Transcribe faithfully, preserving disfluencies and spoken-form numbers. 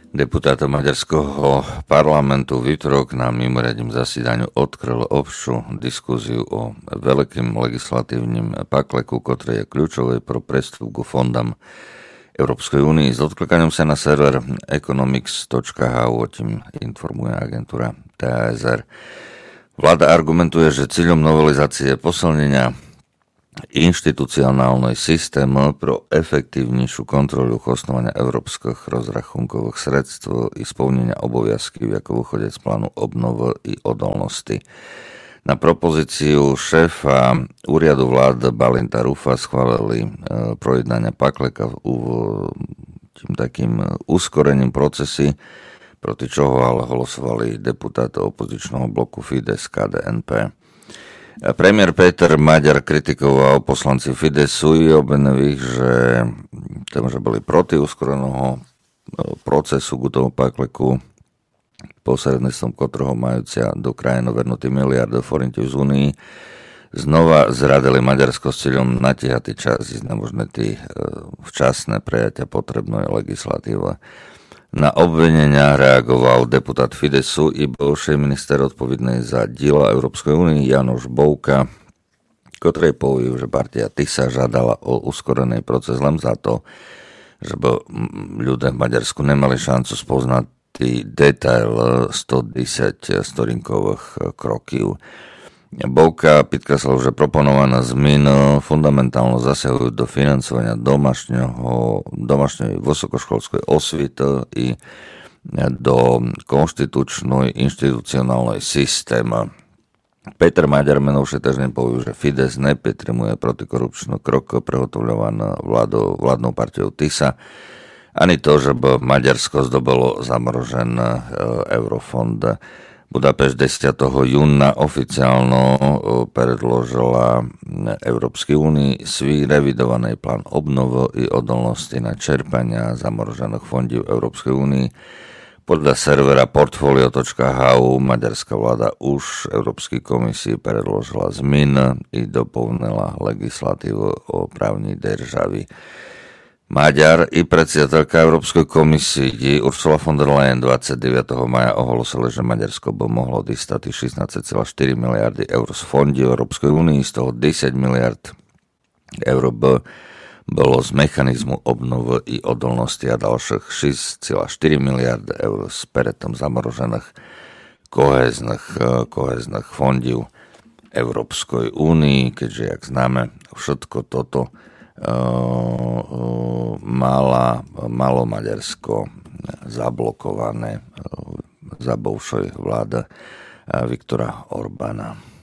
Deputáta maďarského parlamentu v útorok na mimoriadnym zasedaniu odkryl obšiu diskuziu o veľkým legislatívnym pakleku, ktoré je kľúčové pro prestup ku fondám Európskej únii. S odklikaním sa na server economics bodka h u, o tým informuje agentúra té a es er. Vláda argumentuje, že cieľom novelizácie je posilnenia inštitucionálnej systému pro efektívnejšiu kontrolu kostovania európskych rozrachunkových sredstv i splnenia obowiązków ako vychodec z plánu obnovy i odolnosti. Na propozíciu šéfa úradu vlády Balinta Rufa schválili projednania pakleka tým takým uskorením procesy, proti čoho ale hlasovali deputáti opozičného bloku Fidesz ká dé en pé. Premiér Péter Maďar kritikoval poslanci Fidesu i obvinových, že, že boli proti uskoreného procesu k tomu pakleku, posredníctvom ktorého majúcia do krajiny vernutý miliardov forintov z Únii, znova zradili Maďarsko s cieľom natiahať čas na možné tí včasné prejatia potrebnej legislatívy. Na obvinenia reagoval deputát Fidesu i bivší minister odpovedný za diela Európskej únie Janoš Bouka, ktorý povedal, že partia Tisa žiadala o uskorený proces len za to, že by ľudia v Maďarsku nemali šancu spoznať tí detail stodesať storinkových krokov. Bouka podkreslil, že proponované zmeny fundamentálne zasahujú do financovania domášnej vysokoškolskej osvity i do konštitučnej inštitucionálnej systému. Peter Maďar menovšie týždeň povedal, že Fidesz nepodporuje protikorupčný krok prehotovľovaný vládou, vládnou partiou Tisa, ani to, že by Maďarsko zdobilo zamrožený eurofond. Budapešť desiateho júna oficiálno predložila Európskej únii svý revidovaný plán obnovy i odolnosti na čerpania zamrožených fondov Európskej únii. Podľa servera portfolio bodka h u maďarská vláda už Európskej komisii predložila zmeny i doplnila legislatívu o právnej državi. Maďar i predsedatelka Európskej komisii Ursula von der Leyen dvadsiateho deviateho maja ohlasili, že Maďarsko by mohlo dostať šestnásť celá štyri miliardy eur z fondov Európskej únie, z toho desať miliard eur by bolo z mechanizmu obnovy i odolnosti a ďalších šesť celá štyri miliardy eur z predtým zamrožených kohéznych, kohéznych fondov Európskej únie, keďže, jak známe, všetko toto Mala, malo Maďarsko zablokované za bivšej vlády Viktora Orbána.